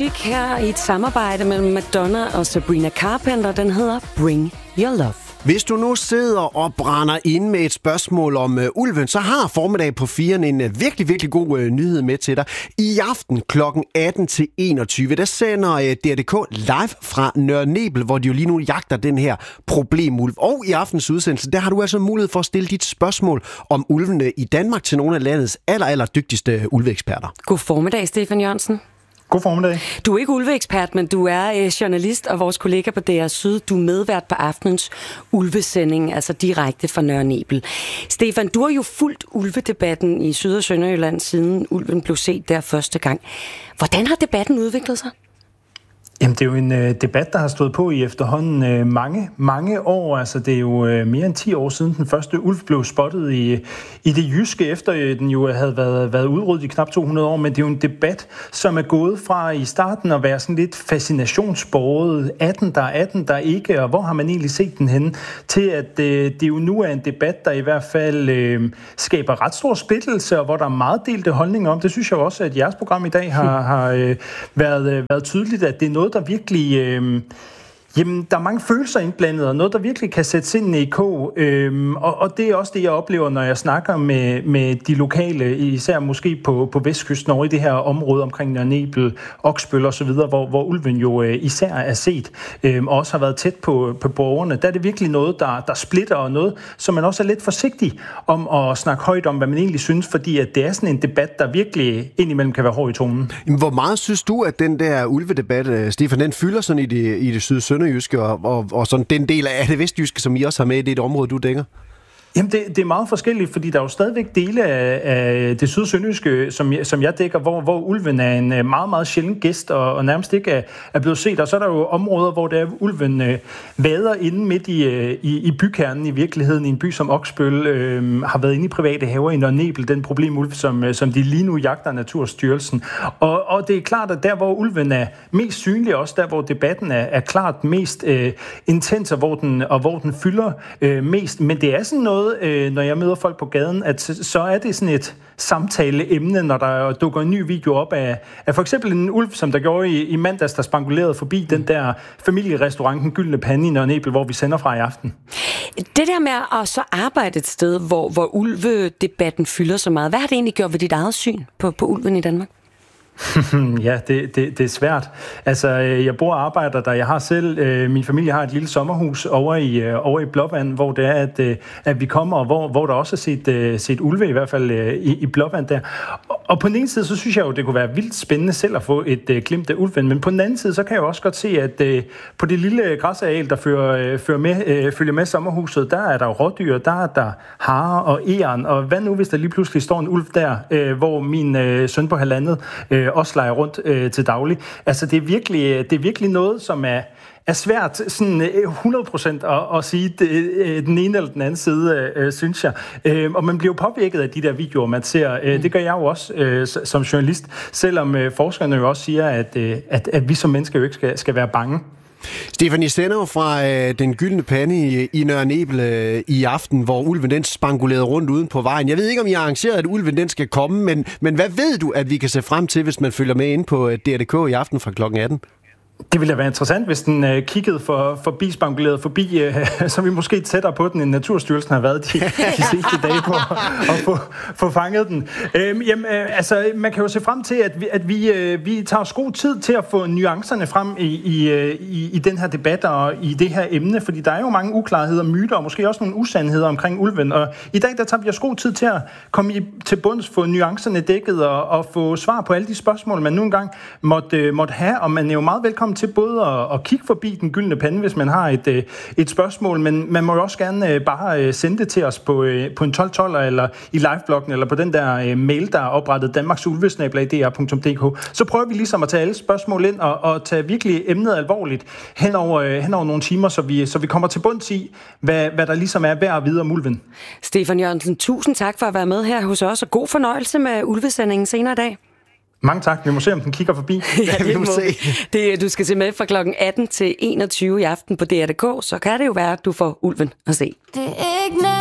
musik her i et samarbejde mellem Madonna og Sabrina Carpenter. Den hedder Bring Your Love. Hvis du nu sidder og brænder ind med et spørgsmål om ulven, så har Formiddag på 4 en virkelig, virkelig god nyhed med til dig. I aften kl. 18 til 21, der sender DRDK live fra Nørre Nebel, hvor de jo lige nu jagter den her problemulv. Og i aftens udsendelse, der har du altså mulighed for at stille dit spørgsmål om ulvene i Danmark til nogle af landets aller dygtigste ulveeksperter. God formiddag, Stefan Jørgensen. God formiddag. Du er ikke ulveekspert, men du er journalist og vores kollega på DR Syd. Du er medvært på aftenens ulvesending, altså direkte fra Nørre Nebel. Stefan, du har jo fulgt ulvedebatten i Syd- og Sønderjylland, siden ulven blev set der første gang. Hvordan har debatten udviklet sig? Jamen, det er jo en debat, der har stået på i efterhånden mange år. Altså, det er jo mere end 10 år siden den første ulv blev spottet i det jyske, efter den jo havde været udryddet i knap 200 år. Men det er jo en debat, som er gået fra i starten at være sådan lidt fascinationsbåret. 18 der ikke, og hvor har man egentlig set den henne? Til at det jo nu er en debat, der i hvert fald skaber ret stor splittelse, og hvor der er meget delte holdninger om. Det synes jeg også, at jeres program i dag har været tydeligt, at det er noget, der virkelig... Jamen, der er mange følelser indblandet, og noget, der virkelig kan sætte sindene i kog. Og det er også det, jeg oplever, når jeg snakker med de lokale, især måske på Vestkysten over i det her område omkring Nørre Nebel, Oksbøl og så videre, hvor ulven jo især er set, og også har været tæt på borgerne. Der er det virkelig noget, der splitter, og noget, som man også er lidt forsigtig om at snakke højt om, hvad man egentlig synes, fordi at det er sådan en debat, der virkelig indimellem kan være hård i tonen. Hvor meget synes du, at den der ulvedebat, Stefan, den fylder sådan i det syd-sønderjyske og sådan den del af det vestjyske, som I også har med i det område, du dækker? Jamen, det er meget forskelligt, fordi der er jo stadigvæk dele af det sydsønderjyske, som jeg dækker, hvor ulven er en meget, meget sjælden gæst, og nærmest ikke er blevet set. Og så er der jo områder, hvor der ulven vader inde midt i bykernen i virkeligheden, i en by som Oksbøl, har været inde i private haver i Nørre Nebel, den problemulv, som de lige nu jagter Naturstyrelsen. Og det er klart, at der, hvor ulven er mest synlig, også der, hvor debatten er klart mest intens, og hvor den fylder mest. Men det er sådan noget, når jeg møder folk på gaden, at så er det sådan et samtaleemne, når der dukker en ny video op af for eksempel en ulv, som der gjorde i mandags, der spangulerede forbi den der familierestaurant, Den Gyldne Pande i Nørre Nebel, hvor vi sender fra i aften. Det der med at så arbejde et sted, hvor ulvedebatten fylder så meget, hvad har det egentlig gjort ved dit eget syn på ulven i Danmark? Ja, det er svært. Altså, jeg bor og arbejder der. Jeg har selv, min familie har et lille sommerhus over i Blåvand, hvor det er, at vi kommer, og hvor der også er set ulve, i hvert fald i Blåvand der. Og på den ene side, så synes jeg jo, det kunne være vildt spændende selv at få et glimt af ulven, men på den anden side, så kan jeg jo også godt se, at på det lille græsareal, der følger med sommerhuset, der er der jo rådyr, der er der harer og egern, og hvad nu, hvis der lige pludselig står en ulv der, hvor min søn på 1,5 også leger rundt til daglig. Altså, det er virkelig noget, som er svært sådan 100% at sige den ene eller den anden side, synes jeg. Og man bliver jo påvirket af de der videoer, man ser. Det gør jeg jo også som journalist, selvom forskerne jo også siger, at vi som mennesker jo ikke skal være bange. Stefan, I sender jo fra Den Gyldne Pande i Nørre Nebel i aften, hvor ulven den spangulerede rundt uden på vejen. Jeg ved ikke, om I har arrangeret, at ulven den skal komme, men hvad ved du, at vi kan se frem til, hvis man følger med ind på DRDK i aften fra kl. 18? Det ville da være interessant, hvis den kiggede spanguleret forbi, så vi måske tættere på den, end Naturstyrelsen har været de sidste dage på at få fanget den. Altså, man kan jo se frem til, at vi tager os god tid til at få nuancerne frem i den her debat og i det her emne, fordi der er jo mange uklarheder, myter og måske også nogle usandheder omkring ulven. Og i dag, der tager vi os god tid til at komme til bunds, få nuancerne dækket og få svar på alle de spørgsmål, man nu engang måtte have, og man er jo meget velkommen til både at kigge forbi Den Gyldne Pande, hvis man har et spørgsmål, men man må jo også gerne bare sende det til os på en 1212 eller i livebloggen, eller på den der mail, der er oprettet danmarksulve@dr.dk. Så prøver vi ligesom at tage alle spørgsmål ind og tage virkelig emnet alvorligt hen over nogle timer, så vi kommer til bunds i, hvad der ligesom er værd at vide om ulven. Stefan Jørgensen, tusind tak for at være med her hos os, og god fornøjelse med ulvesendingen senere i dag. Mange tak. Vi må se, om den kigger forbi. Ja, vi må se. Du skal se med fra klokken 18 til 21 i aften på DRDK, så kan det jo være, at du får ulven at se. Det er ikke